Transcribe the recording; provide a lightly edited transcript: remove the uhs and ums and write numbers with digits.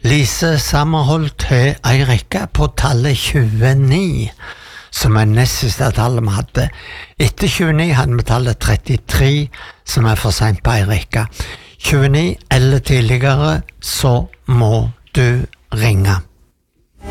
Lise Sammerholt har ei rekke på tallet 29, som nest siste tallet vi hadde. Etter 29 hadde vi tallet 33, som for sent på ei rekke. 29 eller tidligere, så må du ringe.